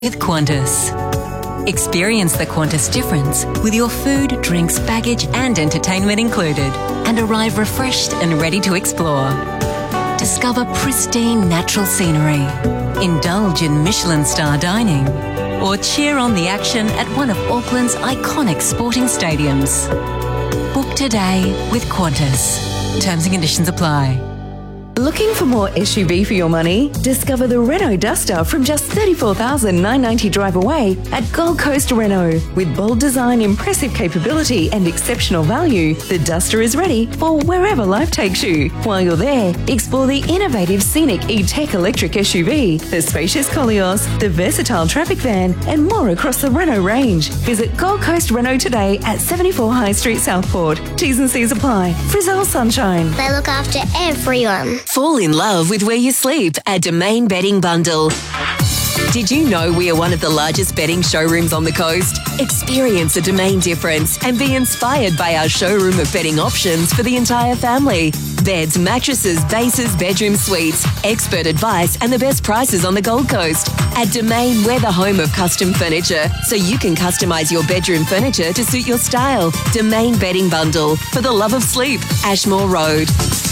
with Qantas. Experience the Qantas difference with your food, drinks, baggage and entertainment included, and arrive refreshed and ready to explore. Discover pristine natural scenery, indulge in Michelin star dining, or cheer on the action at one of Auckland's iconic sporting stadiums. Book today with Qantas. Terms and conditions apply. Looking for more SUV for your money? Discover the Renault Duster from just $34,990 drive away at Gold Coast Renault. With bold design, impressive capability and exceptional value, the Duster is ready for wherever life takes you. While you're there, explore the innovative Scenic E-Tech electric SUV, the spacious Koleos, the versatile traffic van and more across the Renault range. Visit Gold Coast Renault today at 74 High Street, Southport. T's and C's apply. Frizzell Sunshine. They look after everyone. Fall in love with where you sleep at Domain Bedding Bundle. Did you know we are one of the largest bedding showrooms on the coast? Experience a Domain difference and be inspired by our showroom of bedding options for the entire family. Beds, mattresses, bases, bedroom suites, expert advice and the best prices on the Gold Coast. At Domain, we're the home of custom furniture, so you can customise your bedroom furniture to suit your style. Domain Bedding Bundle, for the love of sleep. Ashmore Road.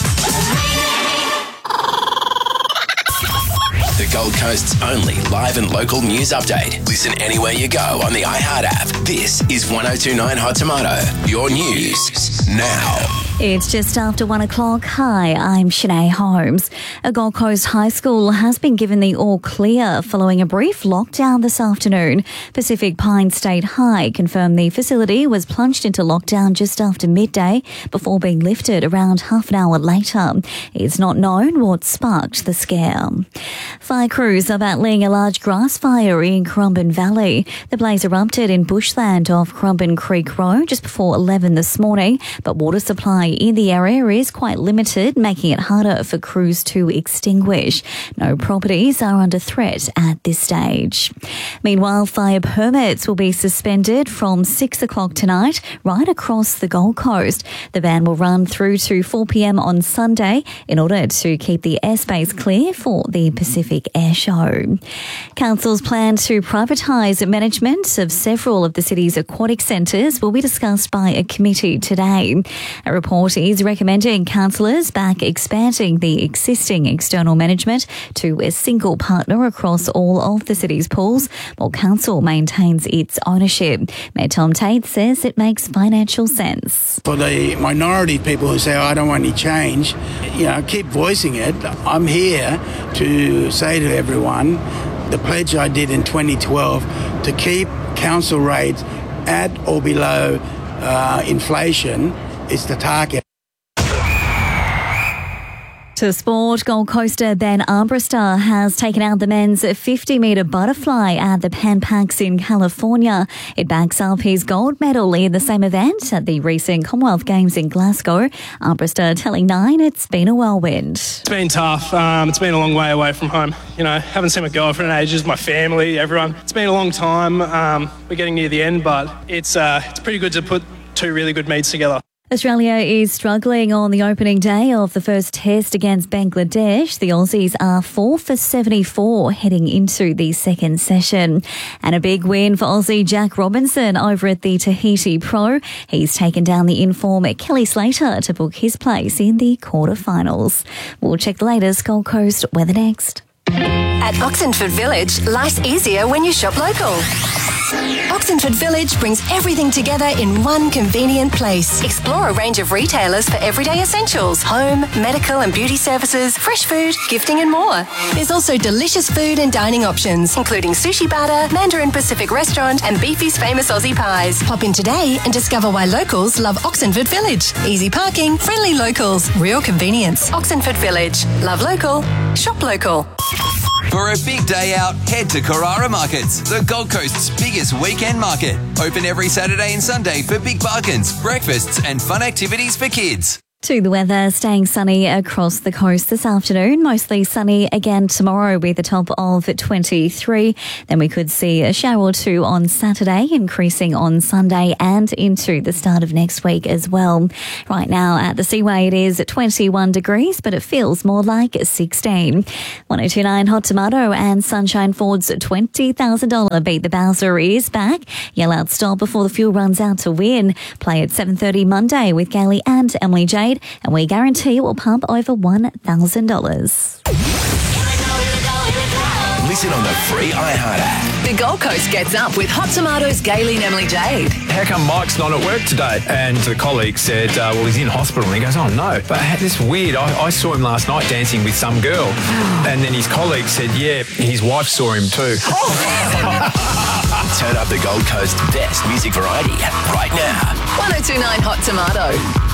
The Gold Coast's only live and local news update. Listen anywhere you go on the iHeart app. This is 102.9 Hot Tomato. Your news now. It's just after 1 o'clock. Hi, I'm Shanae Holmes. A Gold Coast high school has been given the all clear following a brief lockdown this afternoon. Pacific Pine State High confirmed the facility was plunged into lockdown just after midday before being lifted around half an hour later. It's not known what sparked the scare. Fire crews are battling a large grass fire in Currumbin Valley. The blaze erupted in bushland off Currumbin Creek Road just before 11 this morning, but water supply in the area is quite limited, making it harder for crews to extinguish. No properties are under threat at this stage. Meanwhile, fire permits will be suspended from 6 o'clock tonight right across the Gold Coast. The ban will run through to 4 p.m. on Sunday in order to keep the airspace clear for the Pacific Air Show. Council's plan to privatise management of several of the city's aquatic centres will be discussed by a committee today. A report is recommending councillors back expanding the existing external management to a single partner across all of the city's pools, while council maintains its ownership. Mayor Tom Tate says it makes financial sense. For the minority of people who say, I don't want any change, keep voicing it. I'm here to say to everyone, the pledge I did in 2012 to keep council rates at or below inflation is the target. To sport, Gold Coaster Ben Armbruster has taken out the men's 50-metre butterfly at the Pan Pacs in California. It backs up his gold medal in the same event at the recent Commonwealth Games in Glasgow. Armbruster telling Nine it's been a whirlwind. It's been tough. It's been a long way away from home. Haven't seen my girlfriend in ages, my family, everyone. It's been a long time. We're getting near the end, but it's pretty good to put two really good meets together. Australia is struggling on the opening day of the first test against Bangladesh. The Aussies are 4 for 74 heading into the second session. And a big win for Aussie Jack Robinson over at the Tahiti Pro. He's taken down the in-form Kelly Slater to book his place in the quarterfinals. We'll check the latest Gold Coast weather next. At Oxenford Village, life's easier when you shop local. Oxenford Village brings everything together in one convenient place. Explore a range of retailers for everyday essentials, home, medical and beauty services, fresh food, gifting and more. There's also delicious food and dining options, including Sushi Bata, Mandarin Pacific Restaurant and Beefy's famous Aussie pies. Pop in today and discover why locals love Oxenford Village. Easy parking, friendly locals, real convenience. Oxenford Village. Love local, shop local. For a big day out, head to Carrara Markets, the Gold Coast's biggest weekend market. Open every Saturday and Sunday for big bargains, breakfasts and fun activities for kids. To the weather, staying sunny across the coast this afternoon. Mostly sunny again tomorrow with a top of 23. Then we could see a shower or two on Saturday, increasing on Sunday and into the start of next week as well. Right now at the Seaway it is 21 degrees, but it feels more like 16. 1029 Hot Tomato and Sunshine Ford's $20,000 Beat the Bowser is back. Yell out stop before the fuel runs out to win. Play at 7:30 Monday with Gailey and Emily Jade. And we guarantee it will pump over $1,000. Listen on the free iHeart app. The Gold Coast gets up with Hot Tomatoes, Gailey and Emily Jade. How come Mike's not at work today? And the colleague said, well, he's in hospital. And he goes, oh, no. But this weird. I saw him last night dancing with some girl. And then his colleague said, yeah, his wife saw him too. Turn up the Gold Coast best music variety right now. 1029 Hot Tomato.